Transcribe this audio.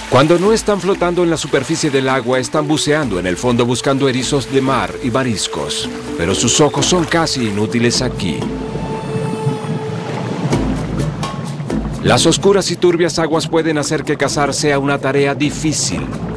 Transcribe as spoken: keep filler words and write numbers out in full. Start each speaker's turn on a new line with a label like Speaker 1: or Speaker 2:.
Speaker 1: Cuando no están flotando en la superficie del agua, están buceando en el fondo buscando erizos de mar y mariscos. Pero sus ojos son casi inútiles aquí. Las oscuras y turbias aguas pueden hacer que cazar sea una tarea difícil.